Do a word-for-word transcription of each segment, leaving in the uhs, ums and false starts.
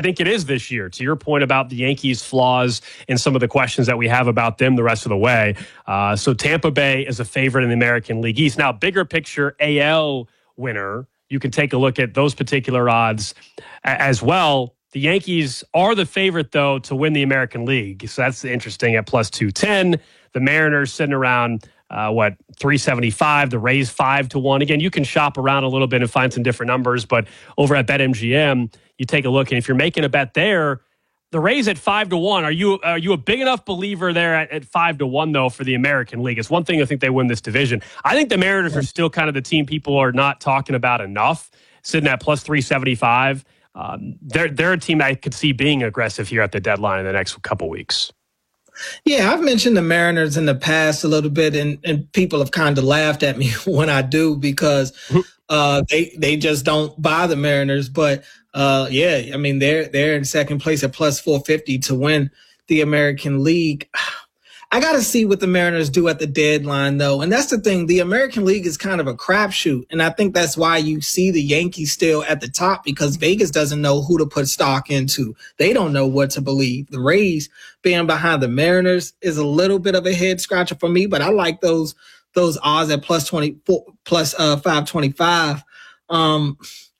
think it is this year. To your point about the Yankees' flaws and some of the questions that we have about them the rest of the way. Uh, so Tampa Bay is a favorite in the American League East. Now, bigger picture A L winner, you can take a look at those particular odds as well. The Yankees are the favorite, though, to win the American League. So that's interesting at plus two ten. The Mariners sitting around, uh, what, three seventy-five. The Rays five to one. Again, you can shop around a little bit and find some different numbers. But over at BetMGM, you take a look. And if you're making a bet there, the Rays at five to one. Are you are you a big enough believer there at, at five to one, though, for the American League? It's one thing to think they win this division. I think the Mariners are still kind of the team people are not talking about enough, sitting at plus three seventy-five. Um, they're they're a team I could see being aggressive here at the deadline in the next couple weeks. Yeah, I've mentioned the Mariners in the past a little bit, and, and people have kind of laughed at me when I do because uh, they they just don't buy the Mariners. But uh, yeah, I mean they're they're in second place at plus four fifty to win the American League. I got to see what the Mariners do at the deadline, though. And that's the thing. The American League is kind of a crapshoot. And I think that's why you see the Yankees still at the top, because Vegas doesn't know who to put stock into. They don't know what to believe. The Rays being behind the Mariners is a little bit of a head scratcher for me, but I like those those odds at plus twenty-four, plus uh, five twenty-five. Um,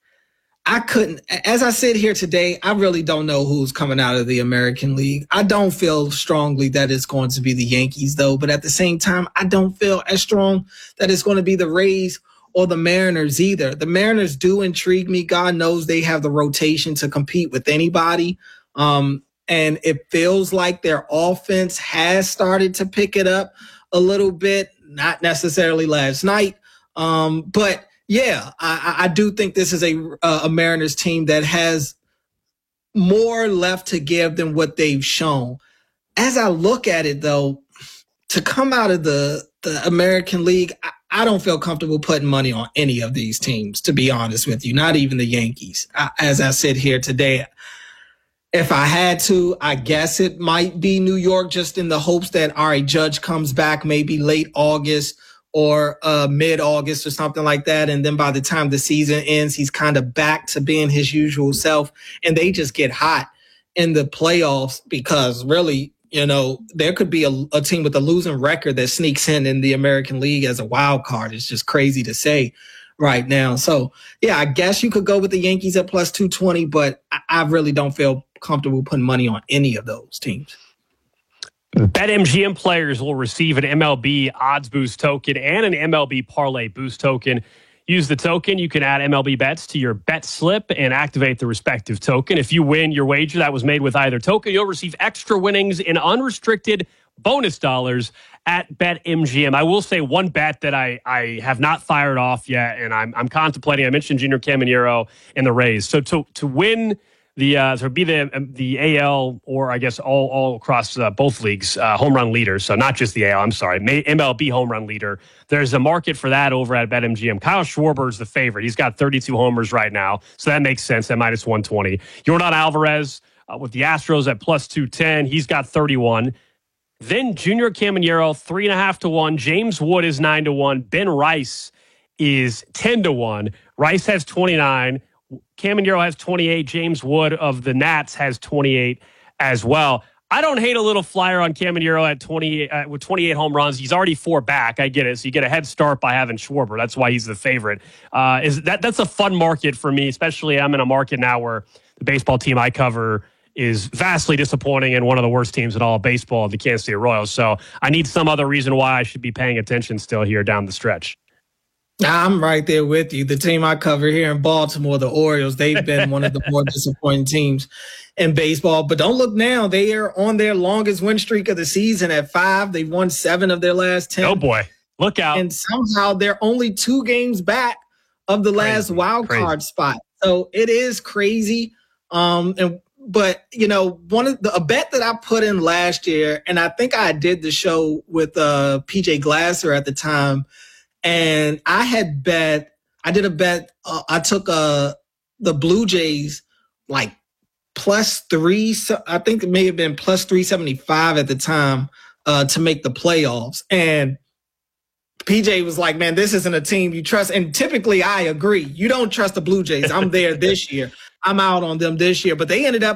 I couldn't, as I sit here today, I really don't know who's coming out of the American League. I don't feel strongly that it's going to be the Yankees, though. But at the same time, I don't feel as strong that it's going to be the Rays or the Mariners either. The Mariners do intrigue me. God knows they have the rotation to compete with anybody. Um, and it feels like their offense has started to pick it up a little bit, not necessarily last night, um, but yeah, I, I do think this is a, a Mariners team that has more left to give than what they've shown. As I look at it, though, to come out of the, the American League, I, I don't feel comfortable putting money on any of these teams, to be honest with you, not even the Yankees. I, as I sit here today, if I had to, I guess it might be New York, just in the hopes that, all right, Judge comes back maybe late August or uh, mid-August or something like that. And then by the time the season ends, he's kind of back to being his usual self. And they just get hot in the playoffs because really, you know, there could be a, a team with a losing record that sneaks in in the American League as a wild card. It's just crazy to say right now. So, yeah, I guess you could go with the Yankees at plus two twenty, but I, I really don't feel comfortable putting money on any of those teams. BetMGM players will receive an M L B odds boost token and an M L B parlay boost token. Use the token. You can add M L B bets to your bet slip and activate the respective token. If you win your wager that was made with either token, you'll receive extra winnings in unrestricted bonus dollars at BetMGM. I will say one bet that I, I have not fired off yet, and I'm I'm contemplating. I mentioned Junior Caminero and the Rays. So to to win the uh, so be the the A L, or I guess all all across uh, both leagues, uh, home run leader. So not just the A L. I'm sorry, M L B home run leader. There's a market for that over at BetMGM. Kyle Schwarber is the favorite. He's got thirty-two homers right now, so that makes sense at minus one twenty. Yordan Alvarez uh, with the Astros at plus two ten. He's got thirty-one. Then Junior Caminero three and a half to one. James Wood is nine to one. Ben Rice is ten to one. Rice has twenty-nine. Caminero has twenty-eight. James Wood of the Nats has twenty-eight as well. I don't hate a little flyer on Caminero at twenty uh, with twenty-eight home runs. He's already four back. I get it. So you get a head start by having Schwarber. That's why he's the favorite. Uh, is that that's a fun market for me, especially I'm in a market now where the baseball team I cover is vastly disappointing and one of the worst teams in all of baseball, the Kansas City Royals. So I need some other reason why I should be paying attention still here down the stretch. I'm right there with you. The team I cover here in Baltimore, the Orioles, they've been one of the more disappointing teams in baseball. But don't look now. They are on their longest win streak of the season at five. They've won seven of their last ten. Oh, boy. Look out. And somehow they're only two games back of the crazy, last wild crazy. card spot. So it is crazy. Um, and But, you know, one of the a bet that I put in last year, and I think I did the show with uh, P J Glasser at the time, and I had bet, I did a bet, uh, I took uh, the Blue Jays like plus three, so I think it may have been plus three seventy-five at the time uh, to make the playoffs. And P J was like, man, this isn't a team you trust. And typically I agree. You don't trust the Blue Jays. I'm there this year. I'm out on them this year. But they ended up